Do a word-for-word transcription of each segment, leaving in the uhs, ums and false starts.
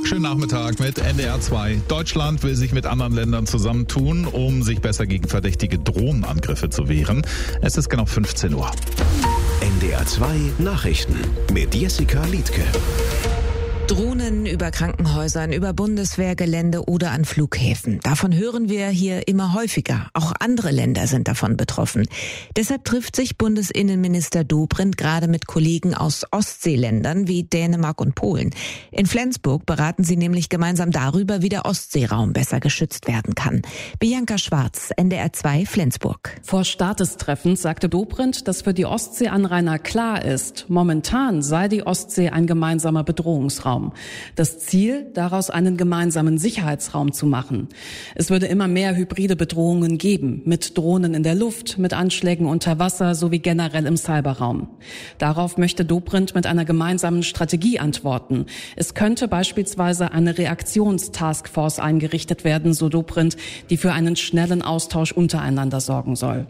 Schönen Nachmittag mit N D R zwei. Deutschland will sich mit anderen Ländern zusammentun, um sich besser gegen verdächtige Drohnenangriffe zu wehren. Es ist genau fünfzehn Uhr. N D R zwei Nachrichten mit Jessica Liedtke. Drohnen über Krankenhäusern, über Bundeswehrgelände oder an Flughäfen. Davon hören wir hier immer häufiger. Auch andere Länder sind davon betroffen. Deshalb trifft sich Bundesinnenminister Dobrindt gerade mit Kollegen aus Ostseeländern wie Dänemark und Polen. In Flensburg beraten sie nämlich gemeinsam darüber, wie der Ostseeraum besser geschützt werden kann. Bianca Schwarz, N D R zwei Flensburg. Vor Start des Treffens sagte Dobrindt, dass für die Ostseeanrainer klar ist, momentan sei die Ostsee ein gemeinsamer Bedrohungsraum. Das Ziel, daraus einen gemeinsamen Sicherheitsraum zu machen. Es würde immer mehr hybride Bedrohungen geben, mit Drohnen in der Luft, mit Anschlägen unter Wasser sowie generell im Cyberraum. Darauf möchte Dobrindt mit einer gemeinsamen Strategie antworten. Es könnte beispielsweise eine Reaktionstaskforce eingerichtet werden, so Dobrindt, die für einen schnellen Austausch untereinander sorgen soll.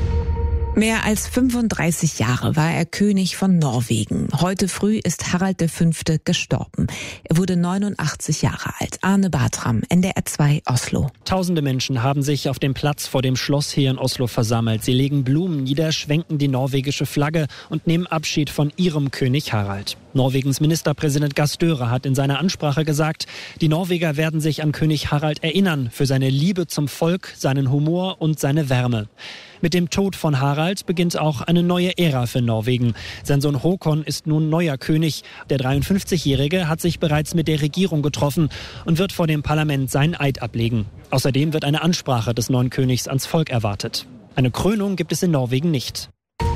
Mehr als fünfunddreißig Jahre war er König von Norwegen. Heute früh ist Harald der Fünfte gestorben. Er wurde neunundachtzig Jahre alt. Arne Bartram, N D R zwei Oslo. Tausende Menschen haben sich auf dem Platz vor dem Schloss hier in Oslo versammelt. Sie legen Blumen nieder, schwenken die norwegische Flagge und nehmen Abschied von ihrem König Harald. Norwegens Ministerpräsident Gahr Støre hat in seiner Ansprache gesagt, die Norweger werden sich an König Harald erinnern für seine Liebe zum Volk, seinen Humor und seine Wärme. Mit dem Tod von Harald beginnt auch eine neue Ära für Norwegen. Sein Sohn Håkon ist nun neuer König. Der dreiundfünfzigjährige hat sich bereits mit der Regierung getroffen und wird vor dem Parlament seinen Eid ablegen. Außerdem wird eine Ansprache des neuen Königs ans Volk erwartet. Eine Krönung gibt es in Norwegen nicht.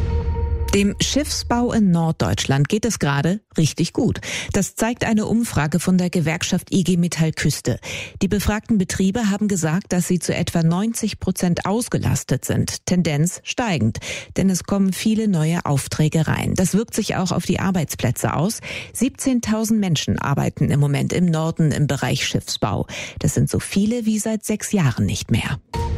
Dem Schiffsbau in Norddeutschland geht es gerade richtig gut. Das zeigt eine Umfrage von der Gewerkschaft I G Metall Küste. Die befragten Betriebe haben gesagt, dass sie zu etwa neunzig Prozent ausgelastet sind. Tendenz steigend, denn es kommen viele neue Aufträge rein. Das wirkt sich auch auf die Arbeitsplätze aus. siebzehntausend Menschen arbeiten im Moment im Norden im Bereich Schiffsbau. Das sind so viele wie seit sechs Jahren nicht mehr.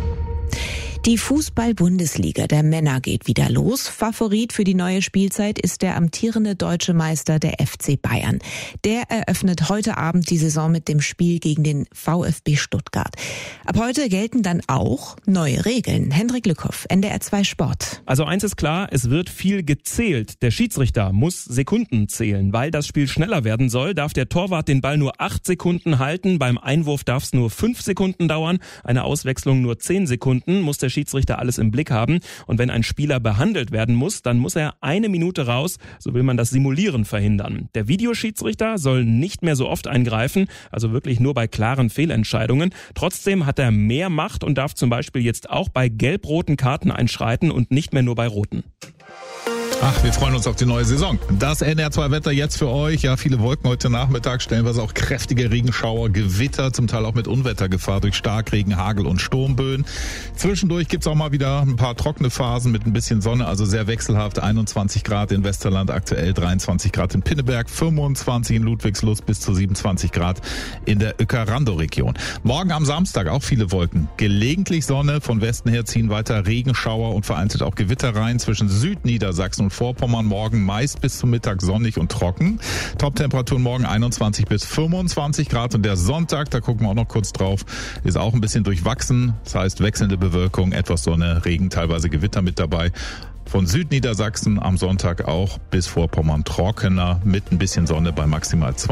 Die Fußball-Bundesliga der Männer geht wieder los. Favorit für die neue Spielzeit ist der amtierende deutsche Meister, der F C Bayern. Der eröffnet heute Abend die Saison mit dem Spiel gegen den VfB Stuttgart. Ab heute gelten dann auch neue Regeln. Hendrik Lückhoff, N D R zwei Sport. Also eins ist klar, es wird viel gezählt. Der Schiedsrichter muss Sekunden zählen. Weil das Spiel schneller werden soll, darf der Torwart den Ball nur acht Sekunden halten. Beim Einwurf darf es nur fünf Sekunden dauern. Eine Auswechslung nur zehn Sekunden. Muss der Schiedsrichter alles im Blick haben. Und wenn ein Spieler behandelt werden muss, dann muss er eine Minute raus. So will man das Simulieren verhindern. Der Videoschiedsrichter soll nicht mehr so oft eingreifen, also wirklich nur bei klaren Fehlentscheidungen. Trotzdem hat er mehr Macht und darf zum Beispiel jetzt auch bei gelb-roten Karten einschreiten und nicht mehr nur bei roten. Ach, wir freuen uns auf die neue Saison. Das N R zwei Wetter jetzt für euch. Ja, viele Wolken heute Nachmittag, stellenweise auch kräftige Regenschauer, Gewitter, zum Teil auch mit Unwettergefahr durch Starkregen, Hagel und Sturmböen. Zwischendurch gibt's auch mal wieder ein paar trockene Phasen mit ein bisschen Sonne, also sehr wechselhaft. einundzwanzig Grad in Westerland aktuell, dreiundzwanzig Grad in Pinneberg, fünfundzwanzig in Ludwigslust bis zu siebenundzwanzig Grad in der Uecker-Randow-Region. Morgen am Samstag auch viele Wolken. Gelegentlich Sonne, von Westen her ziehen weiter Regenschauer und vereinzelt auch Gewitter rein zwischen Südniedersachsen und Vorpommern. Morgen meist bis zum Mittag sonnig und trocken. Top-Temperaturen morgen einundzwanzig bis fünfundzwanzig Grad und der Sonntag, da gucken wir auch noch kurz drauf, ist auch ein bisschen durchwachsen. Das heißt wechselnde Bewölkung, etwas Sonne, Regen, teilweise Gewitter mit dabei. Von Südniedersachsen am Sonntag auch bis Vorpommern trockener mit ein bisschen Sonne bei maximal zwanzig.